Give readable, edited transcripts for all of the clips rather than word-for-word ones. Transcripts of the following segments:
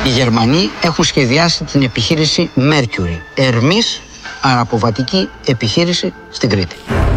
Οι Γερμανοί έχουν σχεδιάσει την επιχείρηση Mercury, Ερμής αεροποβατική επιχείρηση στην Κρήτη.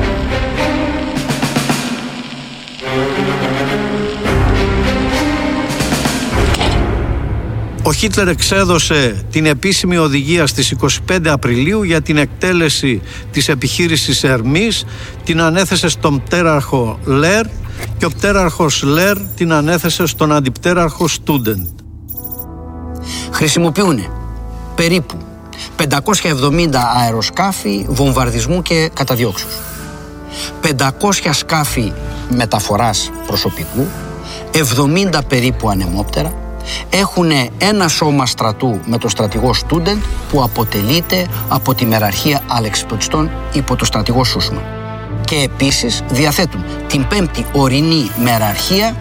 Ο Χίτλερ εξέδωσε την επίσημη οδηγία στις 25 Απριλίου για την εκτέλεση της επιχείρησης Ερμής, την ανέθεσε στον πτέραρχο Λέρ και ο πτέραρχος Λέρ την ανέθεσε στον αντιπτέραρχο Στούντεντ. Χρησιμοποιούν περίπου 570 αεροσκάφη βομβαρδισμού και καταδιώξεως, 500 σκάφη μεταφοράς προσωπικού, 70 περίπου ανεμόπτερα. Έχουν ένα σώμα στρατού με το στρατηγό Στούντεντ που αποτελείται από τη μεραρχία αλεξιπτωτιστών υπό το στρατηγό Σούσμαν. Και επίσης διαθέτουν την 5η ορεινή μεραρχία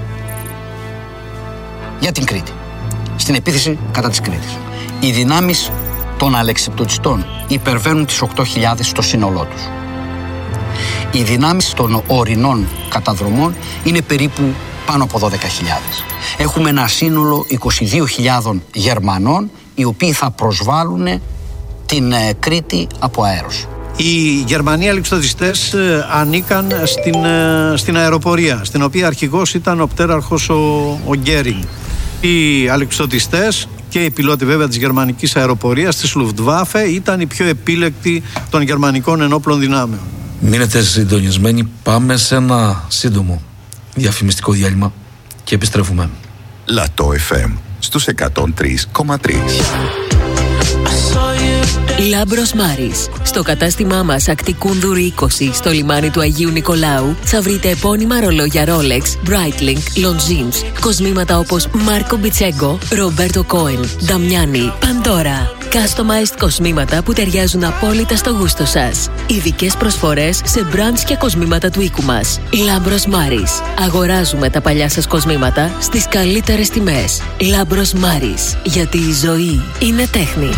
για την Κρήτη, στην επίθεση κατά της Κρήτης. Οι δυνάμεις των αλεξιπτωτιστών υπερβαίνουν τις 8.000 στο σύνολό τους. Οι δυνάμεις των ορεινών καταδρομών είναι περίπου πάνω από 12.000. Έχουμε ένα σύνολο 22.000 Γερμανών οι οποίοι θα προσβάλλουν την Κρήτη από αέρος. Οι Γερμανοί αλεξιπτωτιστές ανήκαν στην αεροπορία, στην οποία αρχηγός ήταν ο πτέραρχος ο Γκέρινγκ. Οι αλεξιπτωτιστές και οι πιλότοι βέβαια της γερμανικής αεροπορίας, της Luftwaffe, ήταν οι πιο επίλεκτοι των γερμανικών ενόπλων δυνάμεων. Μείνετε συντονισμένοι, πάμε σε ένα σύντομο διαφημιστικό διάλειμμα και επιστρέφουμε. Λατό FM στους 103,3. Λάμπρος Μάρης. Στο κατάστημά μας Ακτικούνδουρη 20 στο λιμάνι του Αγίου Νικολάου θα βρείτε επώνυμα ρολόγια Rolex, Breitling, Longines, κοσμήματα όπως Μάρκο Μπιτσέγκο, Ρομπέρτο Κόεν, Νταμιάνι, Παντόρα. Customized κοσμήματα που ταιριάζουν απόλυτα στο γούστο σας. Ειδικές προσφορές σε brands και κοσμήματα του οίκου μας. Λάμπρος Μάρης. Αγοράζουμε τα παλιά σας κοσμήματα στις καλύτερες τιμές. Λάμπρος Μάρης. Γιατί η ζωή είναι τέχνη.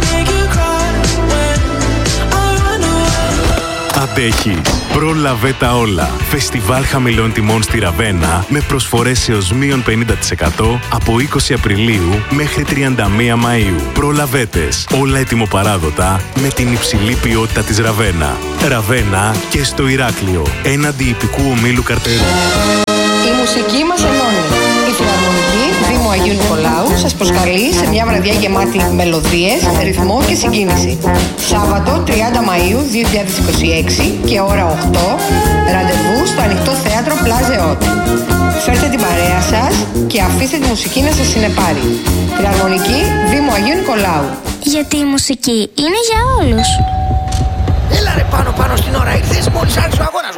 Αντέχει. Πρόλαβε τα όλα. Φεστιβάλ χαμηλών τιμών στη Ραβένα με προσφορές έως μείον 50% από 20 Απριλίου μέχρι 31 Μαΐου. Προλαβέτες. Όλα ετοιμοπαράδοτα με την υψηλή ποιότητα της Ραβένα. Ραβένα και στο Ηράκλειο. Έναντι υπηκού ομίλου Καρτερού. Η μουσική μας ενώνει. Η Φιλαρμονική Δήμου Αγίου Νικολάου σας προσκαλεί σε μια βραδιά γεμάτη μελωδίες, ρυθμό και συγκίνηση. Σάββατο 30 Μαΐου 2026 και ώρα 8, ραντεβού στο ανοιχτό θέατρο Πλάζεότ. Φέρτε την παρέα σας και αφήστε τη μουσική να σας συνεπάρει. Φιλαρμονική Δήμου Αγίου Νικολάου. Γιατί η μουσική είναι για όλους. Έλα ρε πάνω στην ώρα ήρθες μόλις άρχισε ο αγώνας.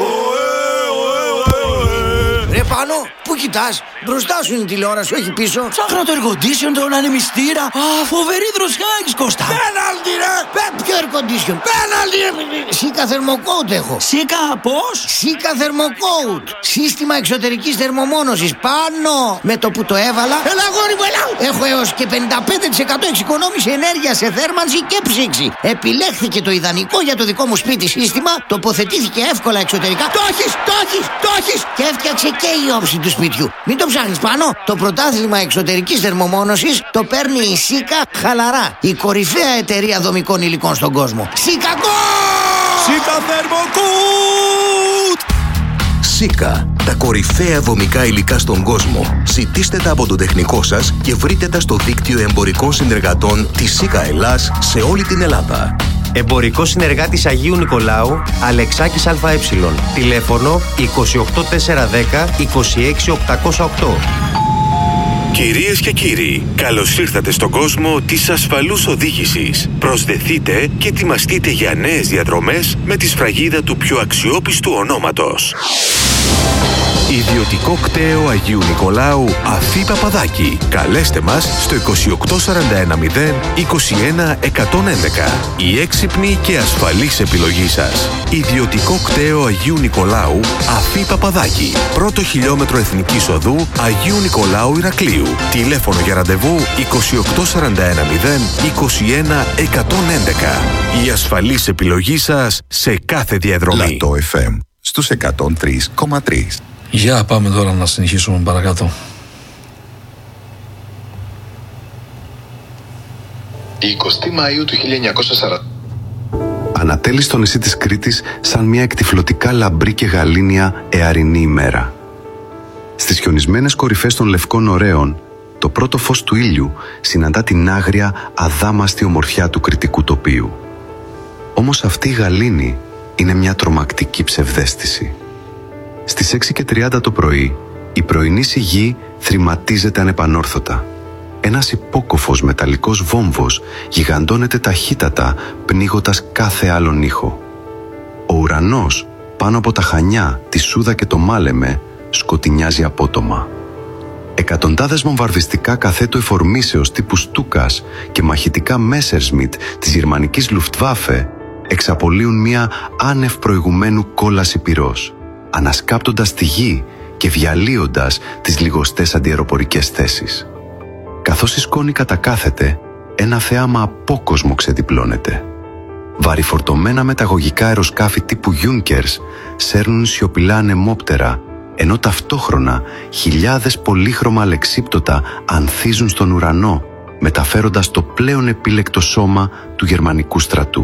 Ρε πάνω, πού κοιτάς, μπροστά σου είναι η τηλεόραση, όχι πίσω. Ψάχνω το air condition, τον ανεμιστήρα. Α, φοβερή δροσιά έχεις, Κώστα. Πέναλτι ρε, ποιο air condition, πέναλτι ρε. Σίκα θερμοκόουτ έχω. Σίκα πώς? Σίκα θερμοκόουτ, σύστημα εξωτερικής θερμομόνωσης, πάνω. Με το που το έβαλα, έλα αγόρι μου, έλα. Έχω έως και 55% εξοικονόμηση ενέργεια σε θέρμανση και ψήξη. Επιλέχθηκε το ιδανικό για το δικό μου σπίτι σύστημα, τοποθετήθηκε εύκολα εξωτερικά. Το έχεις και έφτιαξε και η όψη του σπιτιού. Μην το ψάχνεις πάνω. Το πρωτάθλημα εξωτερικής θερμομόνωσης το παίρνει η Σίκα χαλαρά. Η κορυφαία εταιρεία δομικών υλικών στον κόσμο. Σίκα Θερμοκούτ! Σίκα, τα κορυφαία δομικά υλικά στον κόσμο. Ζητήστε τα από τον τεχνικό σας και βρείτε τα στο δίκτυο εμπορικών συνεργατών της Σίκα Ελλάς σε όλη την Ελλάδα. Εμπορικός συνεργάτης Αγίου Νικολάου, Αλεξάκης ΑΕ. Τηλέφωνο 28410 26808. Κυρίες και κύριοι, καλώς ήρθατε στον κόσμο της ασφαλούς οδήγησης. Προσδεθείτε και ετοιμαστείτε για νέες διαδρομές με τη σφραγίδα του πιο αξιόπιστου ονόματος. Ιδιωτικό κτέο Αγίου Νικολάου Αφή Παπαδάκη. Καλέστε μας στο 28410 21111. Η έξυπνη και ασφαλής επιλογή σας. Ιδιωτικό κτέο Αγίου Νικολάου Αφή Παπαδάκη. Πρώτο χιλιόμετρο Εθνικής Οδού Αγίου Νικολάου Ηρακλείου. Τηλέφωνο για ραντεβού 28410 21111. Η ασφαλής επιλογή σας σε κάθε διαδρομή. Λατό FM στους 103,3. Για πάμε τώρα να συνεχίσουμε παρακάτω. η 20η Μαΐου του 1940. Ανατέλει στο νησί της Κρήτης σαν μια εκτυφλωτικά λαμπρή και γαλήνια εαρινή ημέρα. Στις χιονισμένες κορυφές των Λευκών Ωραίων, το πρώτο φως του ήλιου συναντά την άγρια, αδάμαστη ομορφιά του κρητικού τοπίου. Όμως αυτή η γαλήνη είναι μια τρομακτική ψευδαίσθηση. Στις 6:30 το πρωί, η πρωινή σιγή θρηματίζεται ανεπανόρθωτα. Ένας υπόκοφος μεταλλικός βόμβος γιγαντώνεται ταχύτατα, πνίγοντας κάθε άλλον ήχο. Ο ουρανός, πάνω από τα Χανιά, τη Σούδα και το Μάλεμε, σκοτεινιάζει απότομα. Εκατοντάδες βομβαρδιστικά καθέτο εφορμήσεως τύπου Στούκας και μαχητικά Messerschmitt της γερμανικής Luftwaffe εξαπολύουν μια άνευ προηγουμένου κόλαση πυρός, ανασκάπτοντας τη γη και διαλύοντας τις λιγοστές αντιαεροπορικές θέσεις. Καθώς η σκόνη κατακάθεται, ένα θέαμα απόκοσμο ξεδιπλώνεται. Βαρυφορτωμένα μεταγωγικά αεροσκάφη τύπου Junkers σέρνουν σιωπηλά ανεμόπτερα, ενώ ταυτόχρονα χιλιάδες πολύχρωμα αλεξίπτωτα ανθίζουν στον ουρανό, μεταφέροντας το πλέον επίλεκτο σώμα του γερμανικού στρατού.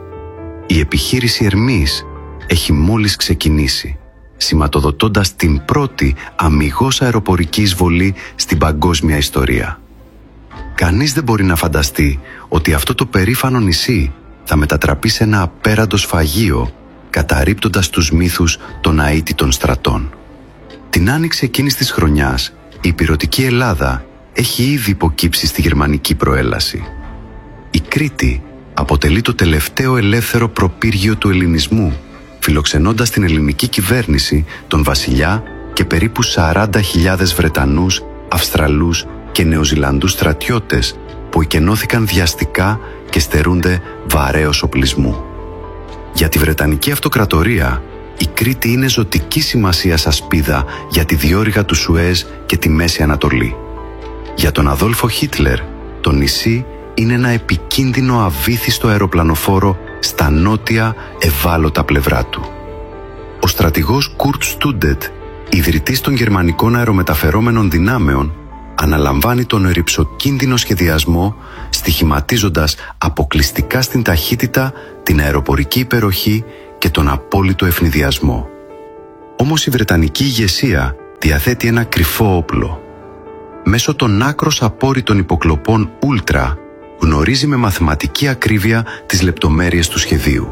Η επιχείρηση Ερμής έχει μόλις ξεκινήσει, σηματοδοτώντας την πρώτη αμιγώς αεροπορική εισβολή στην παγκόσμια ιστορία. Κανείς δεν μπορεί να φανταστεί ότι αυτό το περήφανο νησί θα μετατραπεί σε ένα απέραντο σφαγείο, καταρρίπτοντας τους μύθους των αίτητων στρατών. Την άνοιξη εκείνης της χρονιάς, η ηπειρωτική Ελλάδα έχει ήδη υποκύψει στη γερμανική προέλαση. Η Κρήτη αποτελεί το τελευταίο ελεύθερο προπύργιο του ελληνισμού, φιλοξενώντας την ελληνική κυβέρνηση, τον βασιλιά και περίπου 40.000 Βρετανούς, Αυστραλούς και Νεοζηλανδούς στρατιώτες που εκενώθηκαν βιαστικά και στερούνται βαρέως οπλισμού. Για τη Βρετανική Αυτοκρατορία, η Κρήτη είναι ζωτική σημασίας ασπίδα για τη διόρυγα του Σουέζ και τη Μέση Ανατολή. Για τον Αδόλφο Χίτλερ, το νησί είναι ένα επικίνδυνο αβύθιστο αεροπλανοφόρο στα νότια ευάλωτα πλευρά του. Ο στρατηγός Κουρτ Στούντετ, ιδρυτής των γερμανικών αερομεταφερόμενων δυνάμεων, αναλαμβάνει τον ρυψοκίνδυνο σχεδιασμό, στοιχηματίζοντας αποκλειστικά στην ταχύτητα, την αεροπορική υπεροχή και τον απόλυτο ευνηδιασμό. Όμως η Βρετανική ηγεσία διαθέτει ένα κρυφό όπλο. Μέσω των άκρως απόρριτων υποκλοπών Ούλτρα γνωρίζει με μαθηματική ακρίβεια τις λεπτομέρειες του σχεδίου.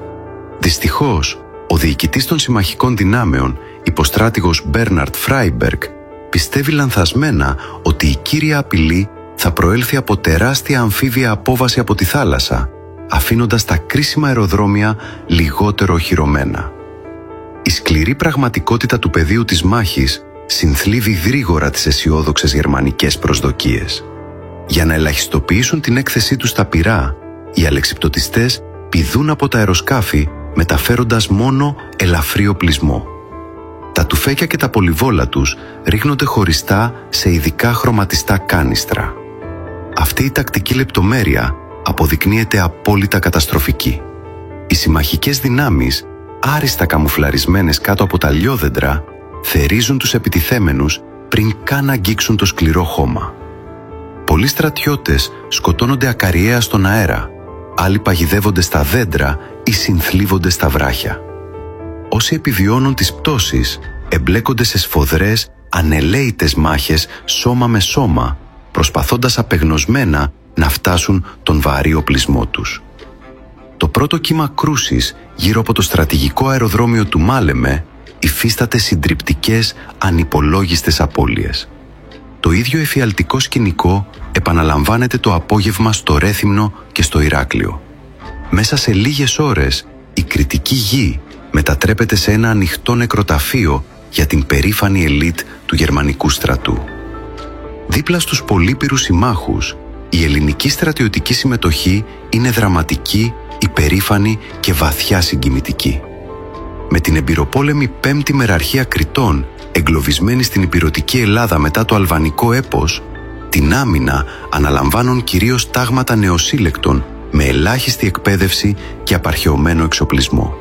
Δυστυχώς, ο διοικητής των συμμαχικών δυνάμεων, υποστράτηγος Μπέρναρτ Φράιμπεργκ, πιστεύει λανθασμένα ότι η κύρια απειλή θα προέλθει από τεράστια αμφίβια απόβαση από τη θάλασσα, αφήνοντας τα κρίσιμα αεροδρόμια λιγότερο οχυρωμένα. Η σκληρή πραγματικότητα του πεδίου της μάχης συνθλίβει γρήγορα τις αισιόδοξες γερμανικές προσδοκίες. Για να ελαχιστοποιήσουν την έκθεσή τους στα πυρά, οι αλεξιπτωτιστές πηδούν από τα αεροσκάφη μεταφέροντας μόνο ελαφρύ οπλισμό. Τα τουφέκια και τα πολυβόλα τους ρίχνονται χωριστά σε ειδικά χρωματιστά κάνιστρα. Αυτή η τακτική λεπτομέρεια αποδεικνύεται απόλυτα καταστροφική. Οι συμμαχικές δυνάμεις, άριστα καμουφλαρισμένες κάτω από τα λιόδεντρα, θερίζουν τους επιτιθέμενους πριν καν αγγίξουν το σκληρό χώμα. Πολλοί στρατιώτες σκοτώνονται ακαριέα στον αέρα, άλλοι παγιδεύονται στα δέντρα ή συνθλίβονται στα βράχια. Όσοι επιβιώνουν τις πτώσεις εμπλέκονται σε σφοδρές, ανελαίητες μάχες σώμα με σώμα, προσπαθώντας απεγνωσμένα να φτάσουν τον βαρύ οπλισμό τους. Το πρώτο κύμα κρούσης γύρω από το στρατηγικό αεροδρόμιο του Μάλεμε υφίσταται συντριπτικές, ανυπολόγιστες απώλειες. Το ίδιο εφιαλτικό σκηνικό επαναλαμβάνεται το απόγευμα στο Ρέθυμνο και στο Ηράκλειο. Μέσα σε λίγες ώρες η κρητική γη μετατρέπεται σε ένα ανοιχτό νεκροταφείο για την περήφανη ελίτ του γερμανικού στρατού. Δίπλα στους πολύπειρους συμμάχους, η ελληνική στρατιωτική συμμετοχή είναι δραματική, υπερήφανη και βαθιά συγκινητική. Με την εμπειροπόλεμη πέμπτη μεραρχία Κρητών εγκλωβισμένη στην ηπειρωτική Ελλάδα μετά το αλβανικό έπος, την άμυνα αναλαμβάνουν κυρίως τάγματα νεοσύλλεκτων με ελάχιστη εκπαίδευση και απαρχαιωμένο εξοπλισμό.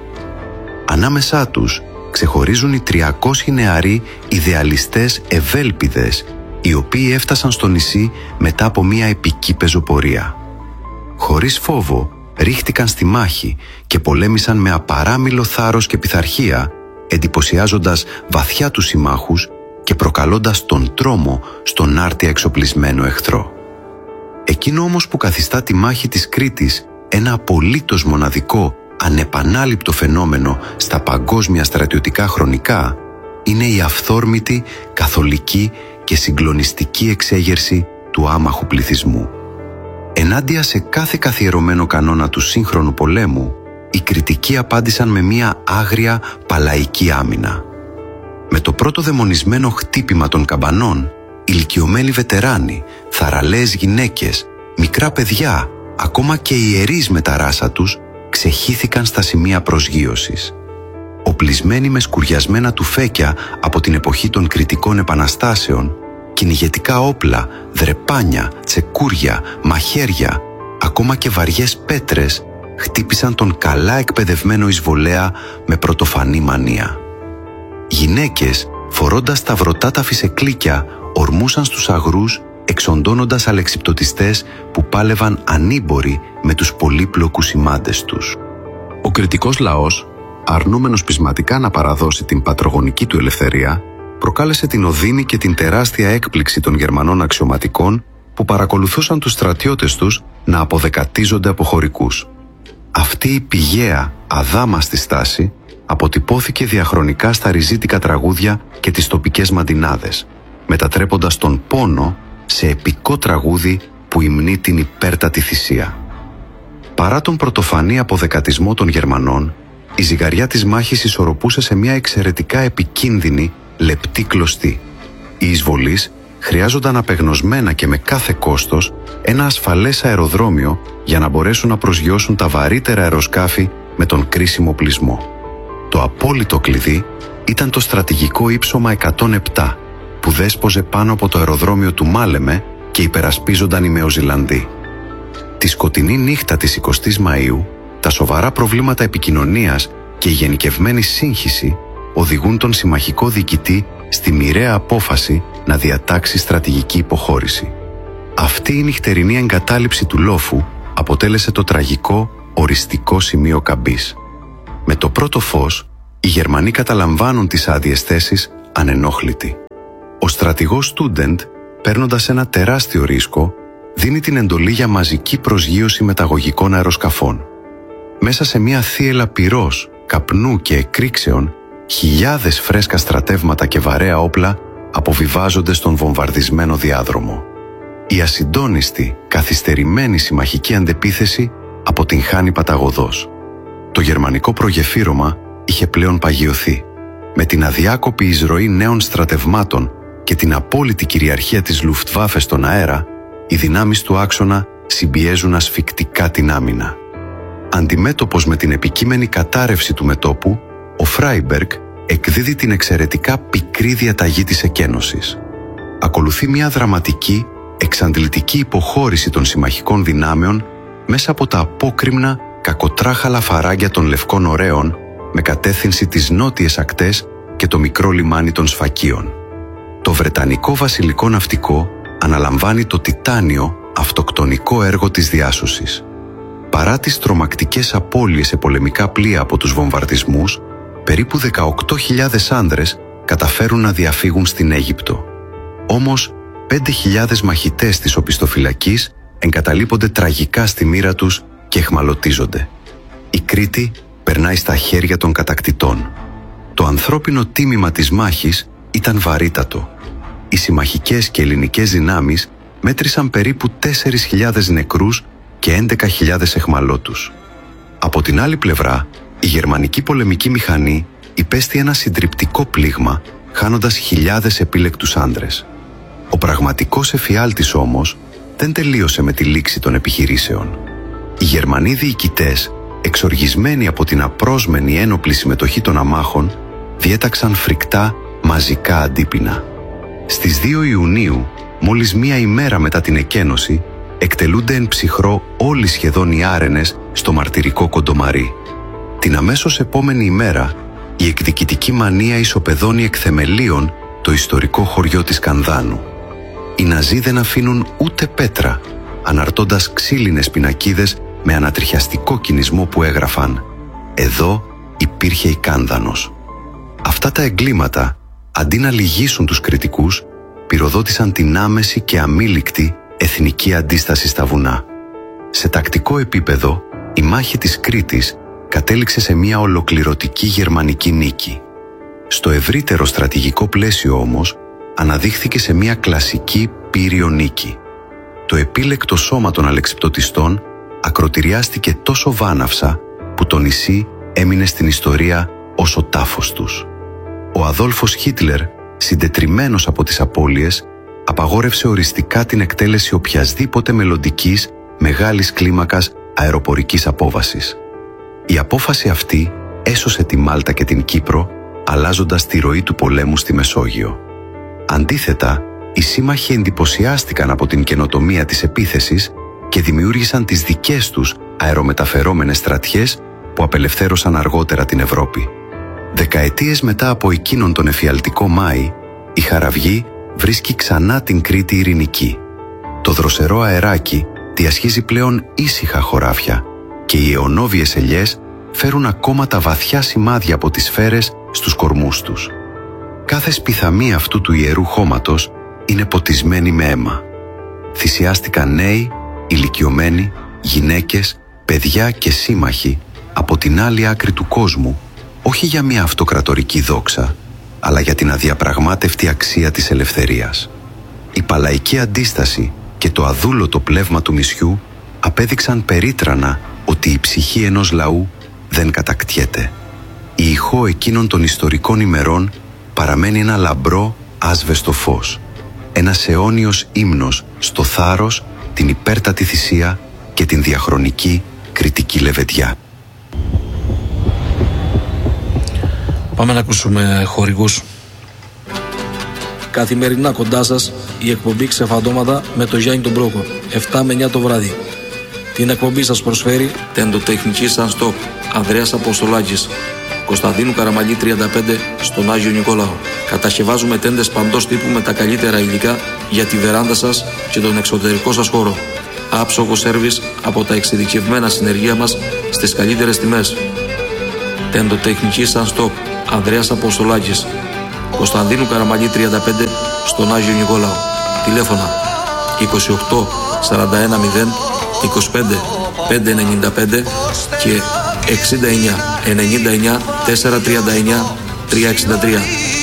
Ανάμεσά τους ξεχωρίζουν οι 300 νεαροί ιδεαλιστές ευέλπιδες, οι οποίοι έφτασαν στο νησί μετά από μια επική πεζοπορία. χωρίς φόβο, ρίχτηκαν στη μάχη και πολέμησαν με απαράμιλο θάρρος και πειθαρχία, εντυπωσιάζοντας βαθιά τους συμμάχους και προκαλώντας τον τρόμο στον άρτια εξοπλισμένο εχθρό. Εκείνο όμως που καθιστά τη μάχη της Κρήτης ένα απολύτως μοναδικό, ανεπανάληπτο φαινόμενο στα παγκόσμια στρατιωτικά χρονικά, είναι η αυθόρμητη, καθολική και συγκλονιστική εξέγερση του άμαχου πληθυσμού. Ενάντια σε κάθε καθιερωμένο κανόνα του σύγχρονου πολέμου, οι Κρητικοί απάντησαν με μια άγρια παλαϊκή άμυνα. Με το πρώτο δαιμονισμένο χτύπημα των καμπανών, ηλικιωμένοι βετεράνοι, θαραλέες γυναίκες, μικρά παιδιά, ακόμα και ιερείς με τα ράσα τους, ξεχύθηκαν στα σημεία προσγείωσης. Οπλισμένοι με σκουριασμένα τουφέκια από την εποχή των Κρητικών επαναστάσεων, κυνηγετικά όπλα, δρεπάνια, τσεκούρια, μαχαίρια, ακόμα και βαριές πέτρες, χτύπησαν τον καλά εκπαιδευμένο εισβολέα με πρωτοφανή μανία. Γυναίκες, φορώντας τα βρωτά τα φυσεκλίκια, ορμούσαν στους αγρούς, εξοντώνοντας αλεξιπτωτιστές που πάλευαν ανήμποροι με τους πολύπλοκους ημάντες τους. Ο κρητικός λαός, αρνούμενος πεισματικά να παραδώσει την πατρογονική του ελευθερία, προκάλεσε την οδύνη και την τεράστια έκπληξη των Γερμανών αξιωματικών που παρακολουθούσαν τους στρατιώτες τους να αποδεκατίζονται από χωρικούς. Αυτή η πηγαία, αδάμαστη στάση αποτυπώθηκε διαχρονικά στα ριζίτικα τραγούδια και τις τοπικές μαντινάδες, μετατρέποντας τον πόνο σε επικό τραγούδι που υμνεί την υπέρτατη θυσία. Παρά τον πρωτοφανή αποδεκατισμό των Γερμανών, η ζυγαριά της μάχης ισορροπούσε σε μια εξαιρετικά επικίνδυνη, λεπτή κλωστή. Οι εισβολείς χρειάζονταν απεγνωσμένα και με κάθε κόστος ένα ασφαλές αεροδρόμιο για να μπορέσουν να προσγειώσουν τα βαρύτερα αεροσκάφη με τον κρίσιμο πλεισμό. Το απόλυτο κλειδί ήταν το στρατηγικό ύψωμα 107 που δέσποζε πάνω από το αεροδρόμιο του Μάλεμε και υπερασπίζονταν οι Μεοζηλανδοί. Τη σκοτεινή νύχτα της 20ης Μαΐου, τα σοβαρά προβλήματα επικοινωνίας και η γενικευμένη σύγχυση οδηγούν τον συμμαχικό διοικητή στη μοιραία απόφαση να διατάξει στρατηγική υποχώρηση. Αυτή η νυχτερινή εγκατάλειψη του λόφου αποτέλεσε το τραγικό, οριστικό σημείο καμπής. Με το πρώτο φως, οι Γερμανοί καταλαμβάνουν τις άδειες θέσεις ανενόχλητοι. Ο στρατηγός Στούντεντ, παίρνοντας ένα τεράστιο ρίσκο, δίνει την εντολή για μαζική προσγείωση μεταγωγικών αεροσκαφών. Μέσα σε μια θύελλα πυρός, καπνού και εκρήξεων, χιλιάδες φρέσκα στρατεύματα και βαρέα όπλα αποβιβάζονται στον βομβαρδισμένο διάδρομο. Η ασυντόνιστη, καθυστερημένη συμμαχική αντεπίθεση αποτυγχάνει παταγωδώς. Το γερμανικό προγεφύρωμα είχε πλέον παγιωθεί. Με την αδιάκοπη εισρωή νέων στρατευμάτων και την απόλυτη κυριαρχία της Luftwaffe στον αέρα, οι δυνάμεις του άξονα συμπιέζουν ασφικτικά την άμυνα. Αντιμέτωπος με την επικείμενη κατάρρευση του μετώπου, ο Φράιμπεργκ εκδίδει την εξαιρετικά πικρή διαταγή της εκένωσης. Ακολουθεί μια δραματική, εξαντλητική υποχώρηση των συμμαχικών δυνάμεων μέσα από τα απόκρημνα, κακοτράχαλα φαράγγια των Λευκών Ωραίων με κατεύθυνση τις νότιες ακτές και το μικρό λιμάνι των Σφακίων. Το βρετανικό βασιλικό ναυτικό αναλαμβάνει το τιτάνιο, αυτοκτονικό έργο της διάσωσης. Παρά τις τρομακτικές απώλειες σε πολεμικά πλοία από τους βομβαρδισμούς, περίπου 18.000 άνδρες καταφέρουν να διαφύγουν στην Αίγυπτο. Όμως, 5.000 μαχητές της οπισθοφυλακής εγκαταλείπονται τραγικά στη μοίρα τους και εχμαλωτίζονται. Η Κρήτη περνάει στα χέρια των κατακτητών. Το ανθρώπινο τίμημα της μάχης ήταν βαρύτατο. Οι συμμαχικές και ελληνικές δυνάμεις μέτρησαν περίπου 4.000 νεκρούς και 11.000 εχμαλώτους. Από την άλλη πλευρά, η γερμανική πολεμική μηχανή υπέστη ένα συντριπτικό πλήγμα, χάνοντας χιλιάδες επίλεκτους άνδρες. Ο πραγματικός εφιάλτης όμως δεν τελείωσε με τη λήξη των επιχειρήσεων. Οι Γερμανοί διοικητές, εξοργισμένοι από την απρόσμενη ένοπλη συμμετοχή των αμάχων, διέταξαν φρικτά μαζικά αντίπεινα. Στις 2 Ιουνίου, μόλις μία ημέρα μετά την εκένωση, εκτελούνται εν ψυχρό όλοι σχεδόν οι άρενες στο μαρτυρικό Κοντομαρί. Την αμέσως επόμενη ημέρα, η εκδικητική μανία ισοπεδώνει εκ θεμελίων το ιστορικό χωριό της Κανδάνου. Οι Ναζί δεν αφήνουν ούτε πέτρα, αναρτώντας ξύλινες πινακίδες με ανατριχιαστικό κινησμό που έγραφαν «Εδώ υπήρχε η Κάνδανος». Αυτά τα εγκλήματα, αντί να λυγίσουν τους κριτικούς, πυροδότησαν την άμεση και αμήλικτη εθνική αντίσταση στα βουνά. Σε τακτικό επίπεδο, η μάχη της Κρήτης κατέληξε σε μια ολοκληρωτική γερμανική νίκη. Στο ευρύτερο στρατηγικό πλαίσιο όμως, αναδείχθηκε σε μια κλασική πύριο νίκη. Το επίλεκτο σώμα των αλεξιπτωτιστών ακροτηριάστηκε τόσο βάναυσα που το νησί έμεινε στην ιστορία ως ο τάφος τους. Ο Αδόλφος Χίτλερ, συντετριμμένος από τις απώλειες, απαγόρευσε οριστικά την εκτέλεση οποιασδήποτε μελλοντικής μεγάλης κλίμακας αεροπορικής απόβασης. Η απόφαση αυτή έσωσε τη Μάλτα και την Κύπρο, αλλάζοντας τη ροή του πολέμου στη Μεσόγειο. Αντίθετα, οι σύμμαχοι εντυπωσιάστηκαν από την καινοτομία της επίθεσης και δημιούργησαν τις δικές τους αερομεταφερόμενες στρατιές που απελευθέρωσαν αργότερα την Ευρώπη. Δεκαετίες μετά από εκείνον τον εφιαλτικό Μάη, η Χαραυγή βρίσκει ξανά την Κρήτη ειρηνική. Το δροσερό αεράκι διασχίζει πλέον ήσυχα χωράφια και οι αιωνόβιες ελιές φέρουν ακόμα τα βαθιά σημάδια από τις σφαίρες στους κορμούς τους. Κάθε σπιθαμή αυτού του ιερού χώματος είναι ποτισμένη με αίμα. Θυσιάστηκαν νέοι, ηλικιωμένοι, γυναίκες, παιδιά και σύμμαχοι από την άλλη άκρη του κόσμου, όχι για μια αυτοκρατορική δόξα, αλλά για την αδιαπραγμάτευτη αξία της ελευθερίας. Η παλαϊκή αντίσταση και το αδούλωτο πλεύμα του νησιού απέδειξαν περίτρανα ότι η ψυχή ενός λαού δεν κατακτιέται. Η ηχό εκείνων των ιστορικών ημερών παραμένει ένα λαμπρό άσβεστο φως, ένας αιώνιος ύμνος στο θάρρος, την υπέρτατη θυσία και την διαχρονική κριτική λεβεντιά. Πάμε να ακούσουμε χορηγούς. Καθημερινά κοντά σας η εκπομπή Ξεφαντώματα με το Γιάννη τον Πρόκο, 7 με 9 το βράδυ. Την εκπομπή σας προσφέρει τεντοτεχνική Sunstop Ανδρέας Αποστολάκης, Κωνσταντίνου Καραμαλή 35 στον Άγιο Νικόλαο. Κατασκευάζουμε τέντες παντός τύπου με τα καλύτερα υλικά για τη βεράντα σας και τον εξωτερικό σας χώρο. Άψογο σέρβις από τα εξειδικευμένα συνεργεία μας στις καλύτερες τιμές. Τεντοτεχνική Sunstop Ανδρέας Αποστολάκης, Κωνσταντίνου Καραμαλή 35 στον Άγιο Νικόλαο. Τηλέφωνα 28 41 0 25 595 και 69 99 439 363.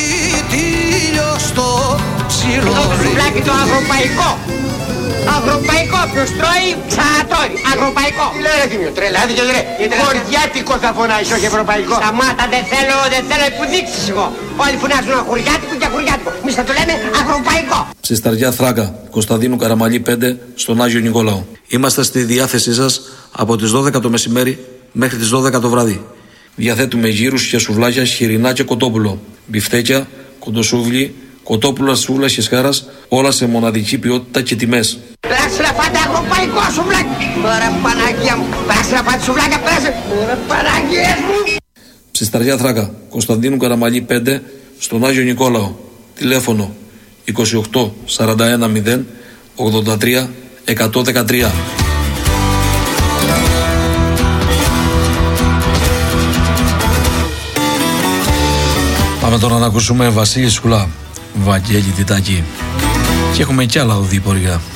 Το σουβλάκι το ευρωπαϊκό. Αγροπαϊκό, ποιος τρώει, ξανατρώει. Αγροπαϊκό. Τι λέει ρε Θήμιο, τρελάθηκε ρε. Χωριάτικο θα φωνάεις, όχι ευρωπαϊκό. Σταμάτα, δεν θέλω που δείξεις εγώ. Όλοι φωνάζουν χωριάτικο και χωριάτικο. Εμείς θα το λέμε αγροπαϊκό. Ψισταριά Θράκα, Κωνσταντίνου Καραμαλή 5 στον Άγιο Νικόλαο. Είμαστε στη διάθεσή σας από τις 12 το μεσημέρι μέχρι τις 12 το βράδυ. Διαθέτουμε γύρους και σουβλάκια, χοιρινά και κοτόπουλο, μπιφτέκια, κοντοσούβλι, κοτόπουλα, σούβλα και σχάρας, όλα σε μοναδική ποιότητα και τιμές. Πέρασε να πάτε αγροπαϊκό σουβλάκι. Ωραία Παναγία μου. Πέρασε να πάτε σουβλάκια, πέρασε. Ωραία Παναγία μου. Ψισταριά Θράκα, Κωνσταντίνου Καραμαλή 5 στον Άγιο Νικόλαο. Τηλέφωνο 28 41 0 83 113. Πάμε τώρα να ακούσουμε Βασίλη Σκουλά, Βαγγέλη Τιτάκη και έχουμε κι άλλα οδήπορια.